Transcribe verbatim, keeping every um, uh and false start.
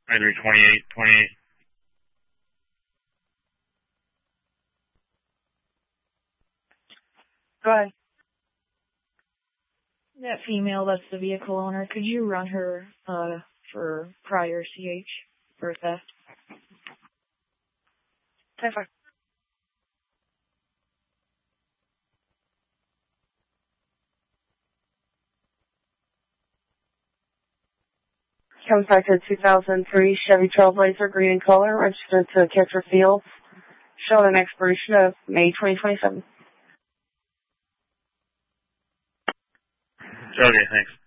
twenty-three twenty-eight twenty-eight. Go ahead. That female that's the vehicle owner, could you run her uh, for prior C H for theft? ten five. Comes back to two thousand three Chevy Trailblazer, green in color, registered to Catcher Fields, showing an expiration of May twenty twenty-seven. Okay, thanks.